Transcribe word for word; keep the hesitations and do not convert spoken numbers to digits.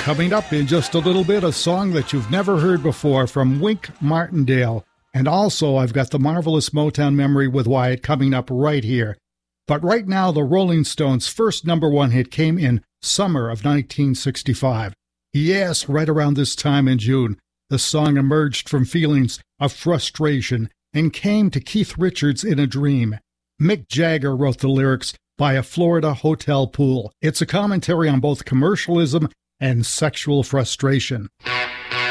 Coming up in just a little bit, a song that you've never heard before from Wink Martindale. And also, I've got the Marvelous Motown Memory with Wyatt coming up right here. But right now, the Rolling Stones' first number one hit came in summer of nineteen sixty-five. Yes, right around this time in June, the song emerged from feelings of frustration and came to Keith Richards in a dream. Mick Jagger wrote the lyrics by a Florida hotel pool. It's a commentary on both commercialism and sexual frustration.